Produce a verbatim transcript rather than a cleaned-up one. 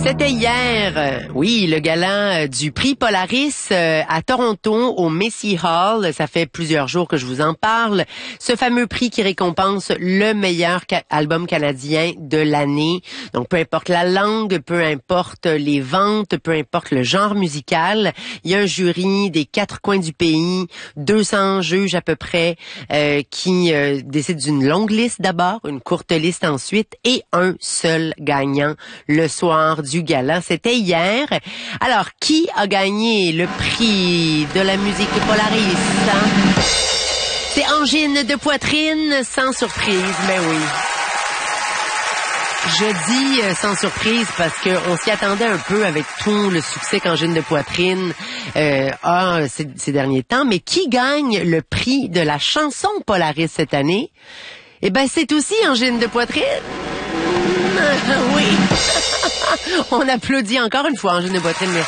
C'était hier, euh, oui, le gala euh, du prix Polaris euh, à Toronto, au Macy Hall. Ça fait plusieurs jours que je vous en parle. Ce fameux prix qui récompense le meilleur ca- album canadien de l'année. Donc, peu importe la langue, peu importe les ventes, peu importe le genre musical, il y a un jury des quatre coins du pays, deux cents juges à peu près, euh, qui euh, décident d'une longue liste d'abord, une courte liste ensuite, et un seul gagnant le soir du gala. C'était hier. Alors, qui a gagné le prix de la musique Polaris? Hein? C'est Angine de Poitrine, sans surprise, mais oui. Je dis euh, sans surprise parce que on s'y attendait un peu avec tout le succès qu'Angine de Poitrine euh, a ces, ces derniers temps. Mais qui gagne le prix de la chanson Polaris cette année? Eh ben, c'est aussi Angine de Poitrine. Oui. On applaudit encore une fois Angine de Poitrine. Merci.